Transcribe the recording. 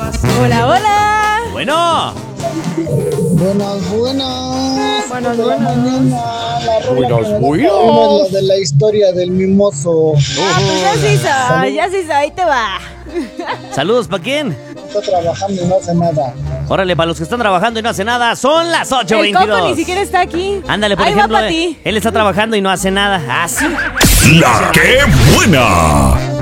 Hola, hola. Bueno. Buenas, buenas. Buenas, De la buenas. mañana, la rola Buenas, que me buenas. dejaron es la de la historia del mimoso. Ah, pues ya se hizo, ahí te va. Saludos, ¿para quién? Está trabajando y no hace nada. Órale, para los que están trabajando y no hacen nada, son las El 8:22. Coco ni siquiera está aquí. Ándale, por ahí ejemplo, va para ti. él está trabajando y no hace nada. Ah, sí. ¡La que buena!